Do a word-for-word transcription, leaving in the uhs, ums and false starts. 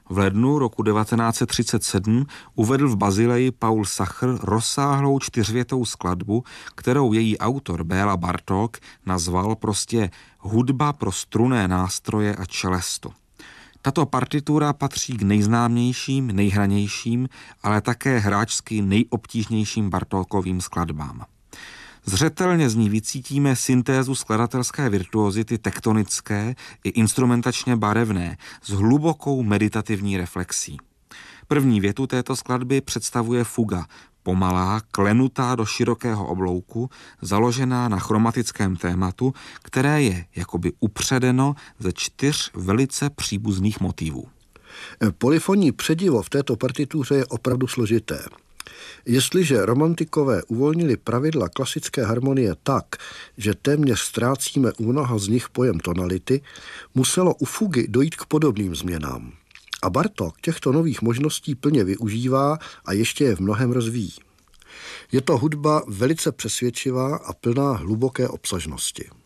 V lednu roku devatenáct set třicet sedm uvedl v Basileji Paul Sacher rozsáhlou čtyřvětou skladbu, kterou její autor Béla Bartók nazval prostě hudba pro strunné nástroje a čelesto. Tato partitura patří k nejznámějším, nejhranějším, ale také hráčsky nejobtížnějším Bartókovým skladbám. Zřetelně z ní vycítíme syntézu skladatelské virtuozity tektonické i instrumentačně barevné s hlubokou meditativní reflexí. První větu této skladby představuje fuga, pomalá, klenutá do širokého oblouku, založená na chromatickém tématu, které je jakoby upředeno ze čtyř velice příbuzných motivů. Polyfonní předivo v této partituře je opravdu složité. Jestliže romantikové uvolnili pravidla klasické harmonie tak, že téměř ztrácíme u mnoha z nich pojem tonality, muselo u fugy dojít k podobným změnám. A Bartók těchto nových možností plně využívá a ještě je v mnohem rozvíjí. Je to hudba velice přesvědčivá a plná hluboké obsažnosti.